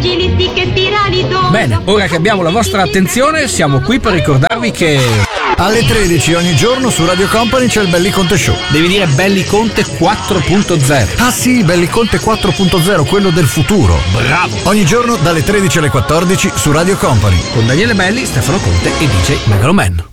pugilistiche, spirali d'oro. Bene, ora che abbiamo la vostra attenzione, siamo qui per ricordarvi che alle 13 ogni giorno su Radio Company c'è il Belli Conte Show. devi dire Belli Conte 4.0. Ah sì, Belli Conte 4.0, quello del futuro. Bravo! Ogni giorno dalle 13 alle 14 su Radio Company. Con Daniele Belli, Stefano Conte e DJ Megaloman.